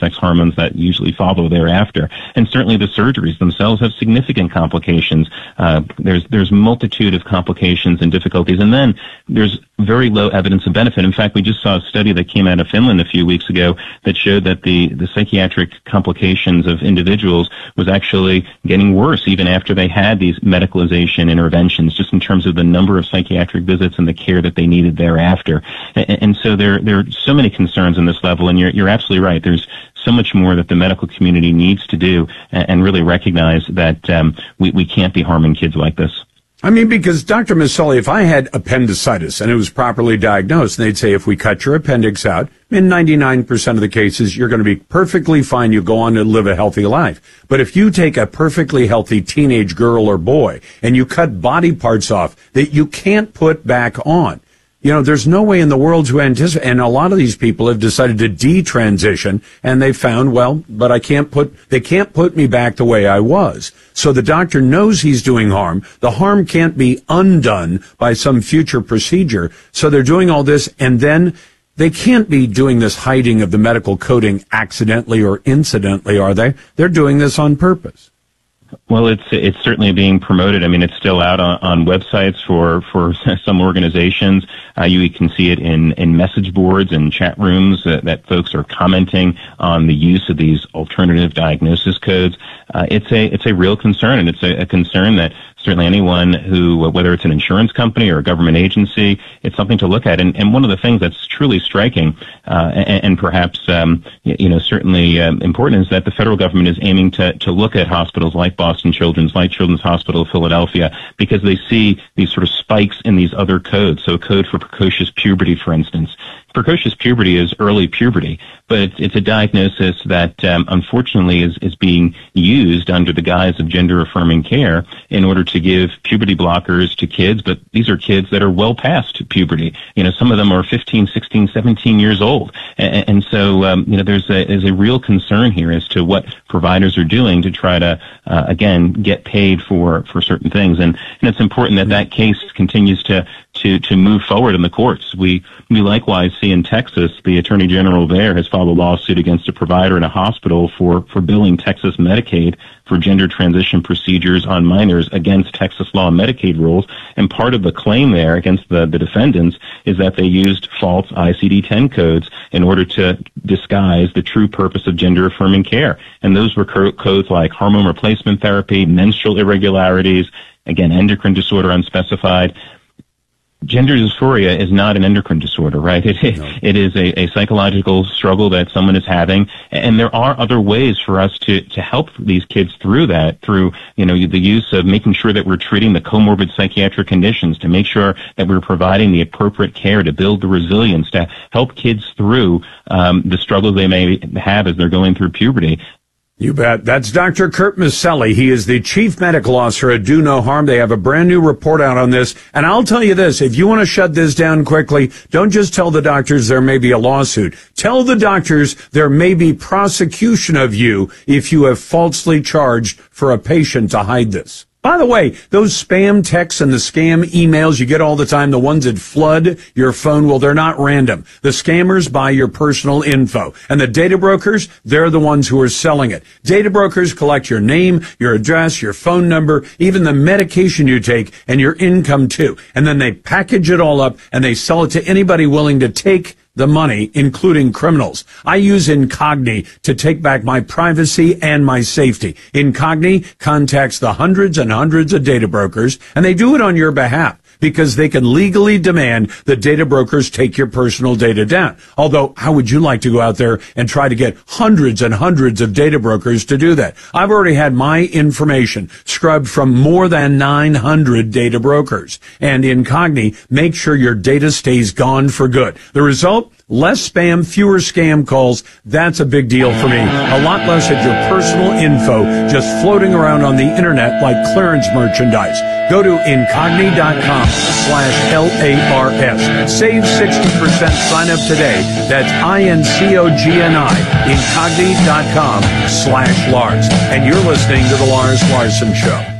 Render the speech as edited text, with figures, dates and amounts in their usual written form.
sex hormones that usually follow thereafter. And certainly the surgeries themselves have significant complications. There's multitude of complications and difficulties. And then there's very low evidence of benefit. In fact, we just saw a study that came out of Finland a few weeks ago that showed that the psychiatric complications of individuals was actually getting worse even after they had these medicalization interventions, just in terms of the number of psychiatric visits and the care that they needed thereafter. And so there are so many concerns on this level, and you're absolutely right. There's so much more that the medical community needs to do and really recognize that we can't be harming kids like this. I mean, because Dr. Miceli, if I had appendicitis and it was properly diagnosed, they'd say if we cut your appendix out, in 99% of the cases, you're going to be perfectly fine. You go on to live a healthy life. But if you take a perfectly healthy teenage girl or boy and you cut body parts off that you can't put back on, you know, there's no way in the world to anticipate. And a lot of these people have decided to detransition, and they found, well, but they can't put me back the way I was. So the doctor knows he's doing harm. The harm can't be undone by some future procedure. So they're doing all this, and then they can't be doing this hiding of the medical coding accidentally or incidentally, are they? They're doing this on purpose. Well, it's certainly being promoted. I mean, it's still out on websites for some organizations. You can see it in message boards and chat rooms that folks are commenting on the use of these alternative diagnosis codes. It's a real concern, and it's a concern that certainly anyone who, whether it's an insurance company or a government agency, it's something to look at. And one of the things that's truly striking, and perhaps, certainly important, is that the federal government is aiming to look at hospitals like Boston Children's, like Children's Hospital of Philadelphia, because they see these sort of spikes in these other codes. So a code for precocious puberty, for instance. Precocious puberty is early puberty, but it's a diagnosis that unfortunately is being used under the guise of gender-affirming care in order to give puberty blockers to kids, but these are kids that are well past puberty. You know, some of them are 15, 16, 17 years old. And so, there's a real concern here as to what providers are doing to try to, again, get paid for certain things. And it's important that case continues to move forward in the courts. We likewise see in Texas, the Attorney General there has filed a lawsuit against a provider in a hospital for billing Texas Medicaid for gender transition procedures on minors against Texas law and Medicaid rules. And part of the claim there against the defendants is that they used false ICD-10 codes in order to disguise the true purpose of gender-affirming care. And those were codes like hormone replacement therapy, menstrual irregularities, again, endocrine disorder unspecified. Gender dysphoria is not an endocrine disorder, right? It is a psychological struggle that someone is having, and there are other ways for us to help these kids through that, through, the use of making sure that we're treating the comorbid psychiatric conditions, to make sure that we're providing the appropriate care to build the resilience, to help kids through the struggles they may have as they're going through puberty. You bet. That's Dr. Kurt Miceli. He is the chief medical officer at Do No Harm. They have a brand new report out on this. And I'll tell you this, if you want to shut this down quickly, don't just tell the doctors there may be a lawsuit. Tell the doctors there may be prosecution of you if you have falsely charged for a patient to hide this. By the way, those spam texts and the scam emails you get all the time, the ones that flood your phone, well, they're not random. The scammers buy your personal info. And the data brokers, they're the ones who are selling it. Data brokers collect your name, your address, your phone number, even the medication you take, and your income too. And then they package it all up and they sell it to anybody willing to take the money, including criminals. I use Incogni to take back my privacy and my safety. Incogni contacts the hundreds and hundreds of data brokers, and they do it on your behalf because they can legally demand that data brokers take your personal data down. Although, how would you like to go out there and try to get hundreds and hundreds of data brokers to do that? I've already had my information scrubbed from more than 900 data brokers. And Incogni makes sure your data stays gone for good. The result? Less spam, fewer scam calls. That's a big deal for me. A lot less of your personal info just floating around on the internet like clearance merchandise. Go to Incogni.com/LARS. Save 60%. Sign up today. That's INCOGNI. Incogni.com/Lars. And you're listening to The Lars Larson Show.